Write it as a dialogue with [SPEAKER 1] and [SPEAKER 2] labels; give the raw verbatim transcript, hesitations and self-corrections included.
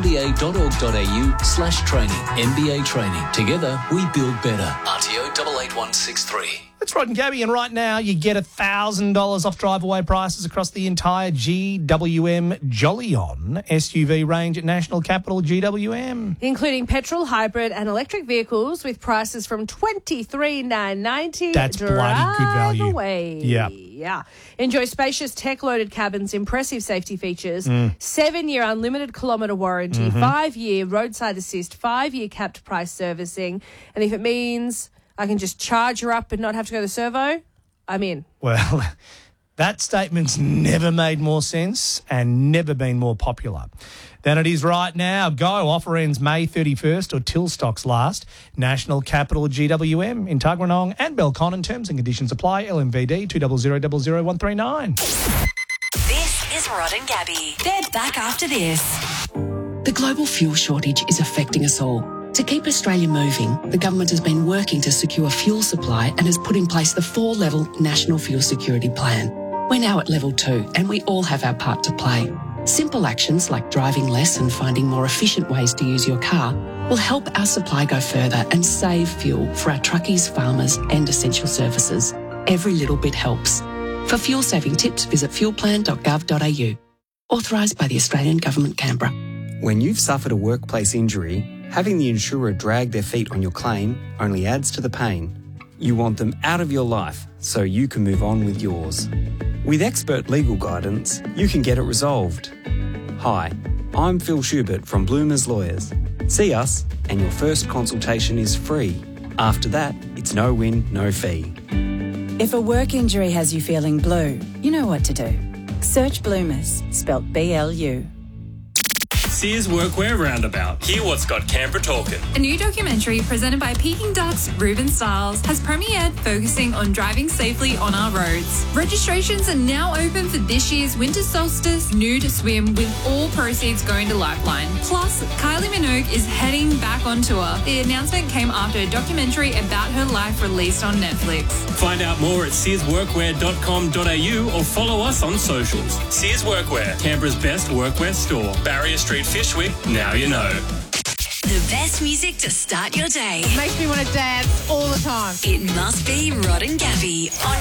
[SPEAKER 1] mba.org.au slash training. M B A Training. Together, we build better. R T O eight eight one six three.
[SPEAKER 2] It's Rod and Gabby, and right now you get one thousand dollars off drive-away prices across the entire G W M Jolyon S U V range at National Capital G W M.
[SPEAKER 3] Including petrol, hybrid and electric vehicles with prices from twenty-three thousand nine hundred ninety dollars.
[SPEAKER 2] That's bloody good value.
[SPEAKER 3] Away.
[SPEAKER 2] Yeah.
[SPEAKER 3] Yeah. Enjoy spacious tech-loaded cabins, impressive safety features, mm. seven-year unlimited kilometre warranty, mm-hmm. five-year roadside assist, five-year capped price servicing. And if it means I can just charge her up and not have to go to the servo, I'm in.
[SPEAKER 2] Well, that statement's never made more sense and never been more popular than it is right now. Go. Offer ends May thirty-first or till stocks last. National Capital G W M in Tuggeranong and Belconnen. Terms and conditions apply. L M V D two zero zero zero zero one three nine.
[SPEAKER 4] This is Rod and Gabby. They're back after this.
[SPEAKER 5] The global fuel shortage is affecting us all. To keep Australia moving, the government has been working to secure fuel supply and has put in place the four-level National Fuel Security Plan. We're now at level two and we all have our part to play. Simple actions like driving less and finding more efficient ways to use your car will help our supply go further and save fuel for our truckies, farmers and essential services. Every little bit helps. For fuel-saving tips, visit fuel plan dot gov dot a u. Authorised by the Australian Government, Canberra.
[SPEAKER 6] When you've suffered a workplace injury, having the insurer drag their feet on your claim only adds to the pain. You want them out of your life so you can move on with yours. With expert legal guidance, you can get it resolved. Hi, I'm Phil Schubert from Bloomers Lawyers. See us and your first consultation is free. After that, it's no win, no fee.
[SPEAKER 7] If a work injury has you feeling blue, you know what to do. Search Bloomers, spelt B L U.
[SPEAKER 8] Sears Workwear Roundabout. Hear what's got Canberra talking.
[SPEAKER 9] A new documentary presented by Peking Duck's Ruben Stiles has premiered, focusing on driving safely on our roads. Registrations are now open for this year's Winter Solstice Nude Swim, with all proceeds going to Lifeline. Plus, Kylie Minogue is heading back on tour. The announcement came after a documentary about her life released on Netflix.
[SPEAKER 8] Find out more at sears workwear dot com dot a u or follow us on socials. Sears Workwear, Canberra's best workwear store. Barrier Street, Fishwick, now you know.
[SPEAKER 4] The best music to start your day.
[SPEAKER 3] Makes me want to dance all the time.
[SPEAKER 4] It must be Rod and Gabby on